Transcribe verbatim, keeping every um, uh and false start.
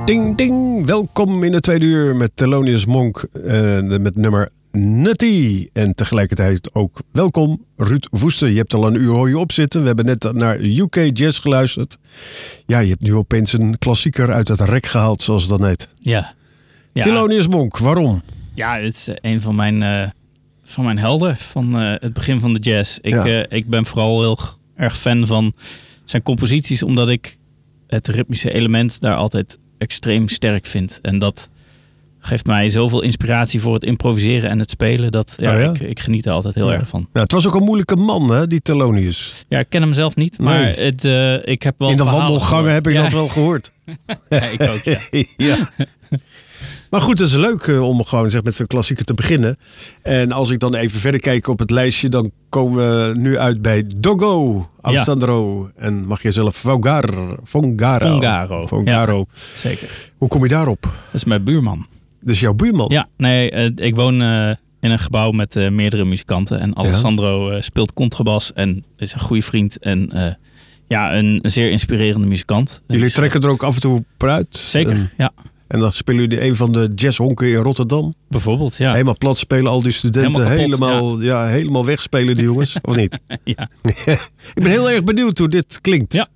Ding, ding. Welkom in de tweede uur met Thelonious Monk uh, met nummer Nutty. En tegelijkertijd ook welkom Ruud Woester. Je hebt al een uur hoor je op zitten. We hebben net naar U K Jazz geluisterd. Ja, je hebt nu opeens een klassieker uit het rek gehaald, zoals het dan heet. Ja. ja. Thelonious Monk, waarom? Ja, het is een van mijn, uh, van mijn helden van uh, het begin van de jazz. Ik, ja. uh, ik ben vooral heel erg fan van zijn composities, omdat ik het ritmische element daar altijd extreem sterk vind. En dat geeft mij zoveel inspiratie voor het improviseren en het spelen. Dat ja, oh ja? Ik, ik geniet er altijd heel ja. erg van. Ja, het was ook een moeilijke man, hè, die Thelonious. Ja, ik ken hem zelf niet, maar nee. het, uh, ik heb wel in de wandelgangen gehoord. heb ik ja. dat wel gehoord. Ja, ik ook, ja. ja. Maar goed, het is leuk uh, om gewoon zeg, met zo'n klassieker te beginnen. En als ik dan even verder kijk op het lijstje, dan komen we nu uit bij Dogo, Alessandro. Ja. En mag je zelf Fogar, Fongaro. Fongaro. Fongaro. Ja, zeker. Hoe kom je daarop? Dat is mijn buurman. Dat is jouw buurman? Ja, nee, uh, ik woon uh, in een gebouw met uh, meerdere muzikanten. En Alessandro uh, speelt contrabas en is een goede vriend. En uh, ja, een, een zeer inspirerende muzikant. Jullie dus, trekken er ook af en toe op uit? Zeker, en, ja. En dan spelen jullie een van de jazzhonken in Rotterdam? Bijvoorbeeld, ja. Helemaal plat spelen, al die studenten helemaal, kapot, helemaal, ja. Ja, helemaal wegspelen, die jongens. Of niet? Ja. Ik ben heel erg benieuwd hoe dit klinkt. Ja.